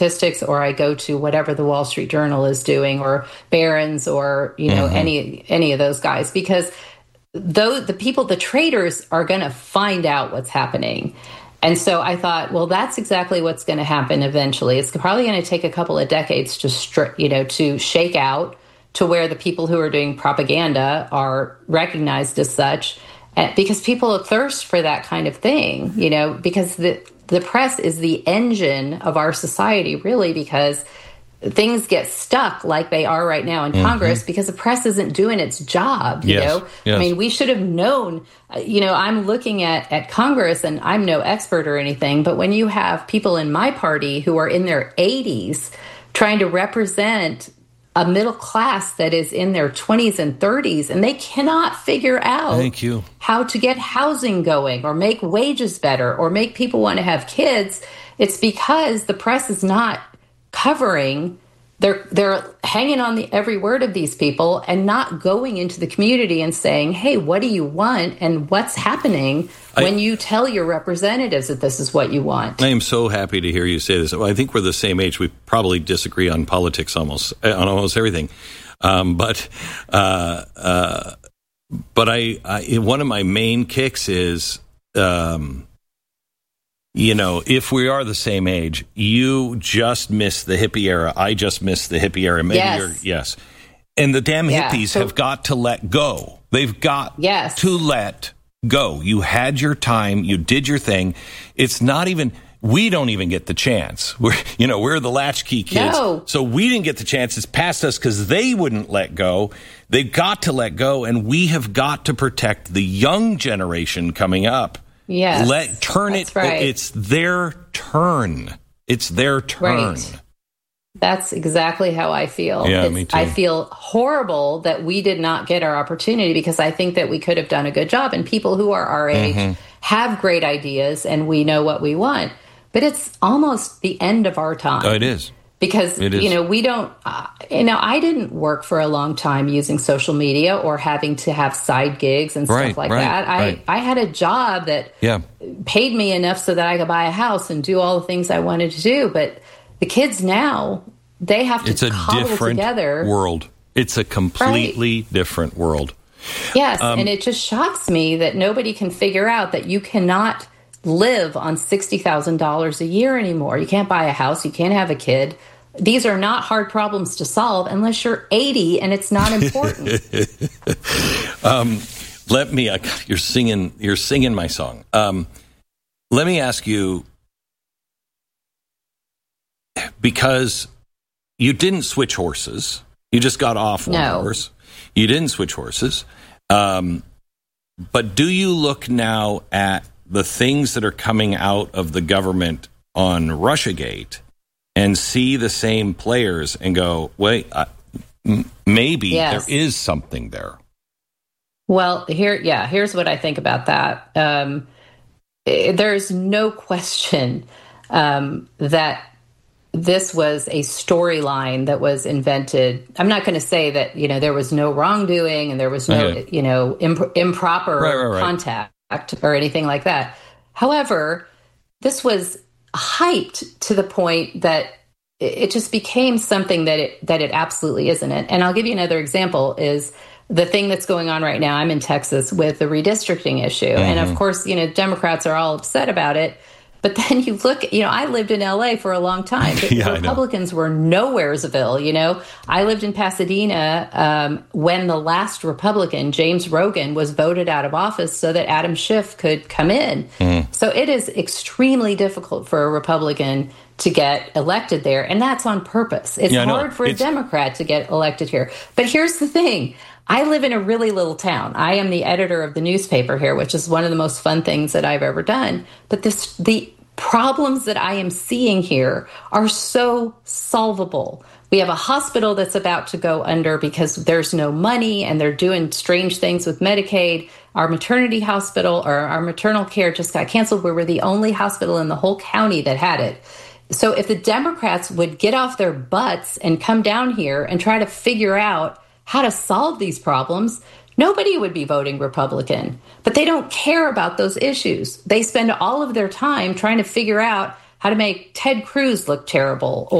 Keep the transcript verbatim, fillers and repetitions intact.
statistics, or I go to whatever the Wall Street Journal is doing, or Barron's, or, you know, mm-hmm. any any of those guys, because those the people, the traders, are going to find out what's happening. And so I thought, well, that's exactly what's going to happen eventually. It's probably going to take a couple of decades to, stri- you know, to shake out to where the people who are doing propaganda are recognized as such, because people thirst for that kind of thing, you know, because the the press is the engine of our society, really, because things get stuck like they are right now in mm-hmm. Congress because the press isn't doing its job, you yes. know? Yes. I mean, we should have known, you know, I'm looking at, at Congress, and I'm no expert or anything, but when you have people in my party who are in their eighties trying to represent a middle class that is in their twenties and thirties, and they cannot figure out Thank you. how to get housing going or make wages better or make people want to have kids, it's because the press is not covering. They're they're hanging on the every word of these people and not going into the community and saying, hey, what do you want and what's happening I, when you tell your representatives that this is what you want. I am so happy to hear you say this. Well, I think we're the same age. We probably disagree on politics almost on almost everything. Um, but uh, uh, but I, I one of my main kicks is um, you know, if we are the same age, you just missed the hippie era. I just missed the hippie era. Maybe yes. you're, yes. And the damn yeah. hippies so, have got to let go. They've got yes. to let go. You had your time. You did your thing. It's not even, we don't even get the chance. We're, you know, we're the latchkey kids. No. So we didn't get the chance. It's past us because they wouldn't let go. They've got to let go. And we have got to protect the young generation coming up. Yes, Let turn that's it. Right. It's their turn. It's their turn. Right. That's exactly how I feel. Yeah, it's, me too. I feel horrible that we did not get our opportunity, because I think that we could have done a good job. And people who are our age mm-hmm. have great ideas, and we know what we want. But it's almost the end of our time. Oh, it is. Because, you know, we don't, uh, you know, I didn't work for a long time using social media or having to have side gigs and stuff right, like right, that. I, right. I had a job that yeah. paid me enough so that I could buy a house and do all the things I wanted to do. But the kids now, they have to it's a cobble different together. world. It's a completely right. different world. Yes, um, and it just shocks me that nobody can figure out that you cannot live on sixty thousand dollars a year anymore. You can't buy a house. You can't have a kid. These are not hard problems to solve unless you're eighty and it's not important. um, let me, uh, you're singing, you're singing my song. Um, let me ask you, because you didn't switch horses, you just got off one no. horse. You didn't switch horses. Um, but do you look now at the things that are coming out of the government on Russiagate and see the same players and go, wait, uh, m- maybe yes. there is something there? Well, here, yeah, here's what I think about that. Um, there's no question um, that this was a storyline that was invented. I'm not going to say that, you know, there was no wrongdoing and there was no, okay. you know, imp- improper right, right, right. contact or anything like that. However, this was hyped to the point that it just became something that it that it absolutely isn't. And I'll give you another example is the thing that's going on right now. I'm in Texas with the redistricting issue. Mm-hmm. And of course, you know, Democrats are all upset about it. But then you look, you know, I lived in L A for a long time. But yeah, Republicans were nowheresville, you know. I lived in Pasadena um, when the last Republican, James Rogan, was voted out of office so that Adam Schiff could come in. Mm. So it is extremely difficult for a Republican to get elected there. And that's on purpose. It's yeah, hard for it's... a Democrat to get elected here. But here's the thing. I live in a really little town. I am the editor of the newspaper here, which is one of the most fun things that I've ever done. But this, the problems that I am seeing here are so solvable. We have a hospital that's about to go under because there's no money and they're doing strange things with Medicaid. Our maternity hospital or our maternal care just got canceled. We were the only hospital in the whole county that had it. So if the Democrats would get off their butts and come down here and try to figure out how to solve these problems, nobody would be voting Republican. But they don't care about those issues. They spend all of their time trying to figure out how to make Ted Cruz look terrible,